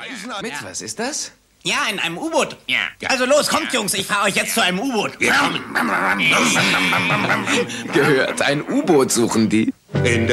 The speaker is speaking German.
Mit was ist das? Ja, in einem U-Boot. Ja. Also los, kommt, Jungs, ich fahre euch jetzt zu einem U-Boot. Gehört, ein U-Boot suchen die.